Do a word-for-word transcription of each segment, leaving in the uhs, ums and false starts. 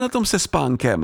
na tom se spánkem?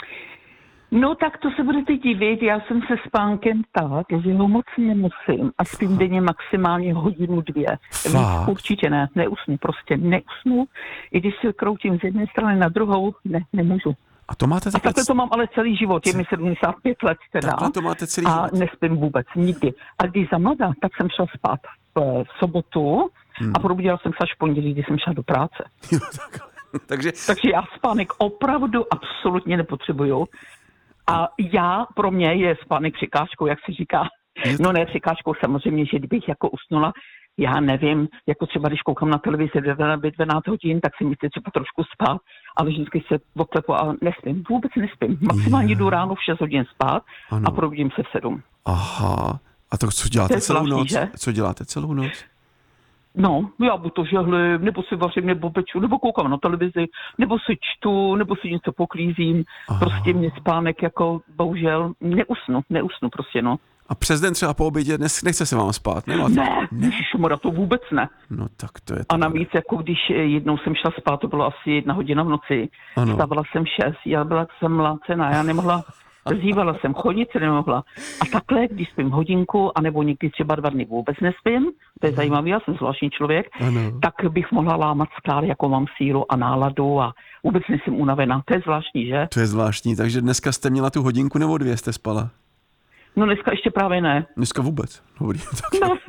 No tak to se budete divit, já jsem se spánkem tak, že ho moc nemusím a spím denně maximálně hodinu, dvě. Fakt? Určitě ne, neusnu, prostě neusnu. I když se kroutím z jedné strany na druhou, ne, nemůžu. A to máte takhle... A takhle to mám ale celý život, je mi sedmdesát pět let teda. Takhle to máte celý a život. nespím vůbec, nikdy. A když za mladá, tak jsem šla spát v, v sobotu hmm. a probudila jsem se až v pondělí, když jsem šla do práce. Jo, takhle. Takže... Takže já spánek opravdu absolutně nepotřebuju. A já, pro mě je spánek překážkou, jak se říká. No ne překážkou samozřejmě, že kdybych jako usnula, já nevím, jako třeba když koukám na televizi dvanáct hodin, tak si mi chce třeba trošku spát, ale vždycky se oklepu a nespím, vůbec nespím. Maximálně jdu ráno v šest hodin spát ano. a probudím se v sedm. Aha, a to co děláte to celou zvláštní, noc? Že? Co děláte celou noc? No, já buď to žehlím, nebo si vařím, nebo peču, nebo koukám na televizi, nebo si čtu, nebo si něco poklízím. Aha. Prostě mě spánek jako bohužel neusnu, neusnu prostě, no. A přes den třeba po obědě dnes nechce se vám spát, nemáte? Ne, ježišmarja, to vůbec ne. No tak to je... A navíc, jako když jednou jsem šla spát, to bylo asi jedna hodina v noci, ano. Stávala jsem šest, já byla jsem mlácená, já nemohla... Zývala jsem, chodit se nemohla. A takhle, když spím hodinku, anebo někdy třeba dva dny vůbec nespím, to je zajímavý, já jsem zvláštní člověk, ano. tak bych mohla lámat sklád, jako mám sílu a náladu a vůbec nejsem unavená. To je zvláštní, že? To je zvláštní, takže dneska jste měla tu hodinku nebo dvě jste spala? No dneska ještě právě ne. Dneska vůbec? Dobrý, tak. No.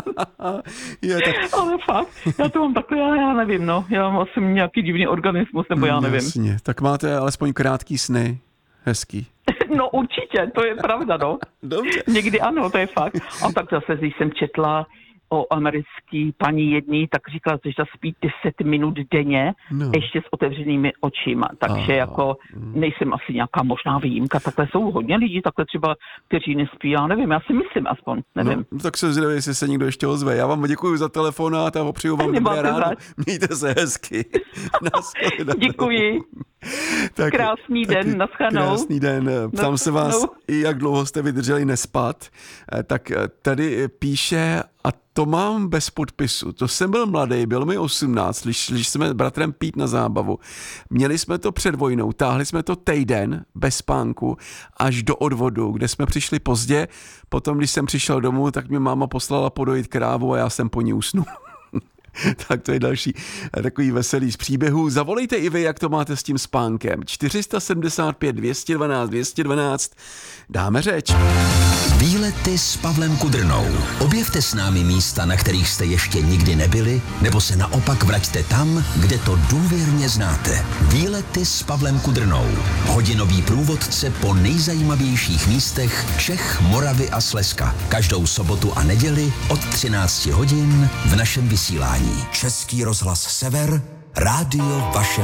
je, tak... Ale fakt, já to mám takhle, já, já nevím, no. Já mám asi nějaký divný organismus, nebo já nevím. Jasně, tak máte alespoň krátký sny. Hezký. No určitě, to je pravda, no. Dobře. Někdy ano, to je fakt. A tak zase, když jsem četla o americký paní jedný, tak říkala, že spí deset minut denně, no. ještě s otevřenými očima. Takže Aha. jako nejsem asi nějaká možná výjimka. Takhle jsou hodně lidí, takhle třeba, kteří nespí, já nevím, já si myslím aspoň, nevím. No, tak se zvědavě, jestli se někdo ještě ozve. Já vám děkuji za telefonát a popřeju vám dobré ráno. Mějte se hezky. Děkuji. Tak, krásný den, naschledanou. Krásný den. Ptám se vás, jak dlouho jste vydrželi nespat. Tak tady píše, a to mám bez podpisu. To jsem byl mladý, byl mi osmnáct, když šli jsme s bratrem pít na zábavu. Měli jsme to před vojnou, táhli jsme to týden bez spánku až do odvodu, kde jsme přišli pozdě. Potom, když jsem přišel domů, tak mě máma poslala podojit krávu a já jsem po ní usnul. Tak to je další takový veselý z příběhů. Zavolejte i vy, jak to máte s tím spánkem. čtyři sedm pět, dvě jedna dva, dvě jedna dva. Dáme řeč. Výlety s Pavlem Kudrnou. Objevte s námi místa, na kterých jste ještě nikdy nebyli, nebo se naopak vraťte tam, kde to důvěrně znáte. Výlety s Pavlem Kudrnou. Hodinový průvodce po nejzajímavějších místech Čech, Moravy a Slezska. Každou sobotu a neděli od třináct hodin v našem vysílání. Český rozhlas Sever, rádio vaše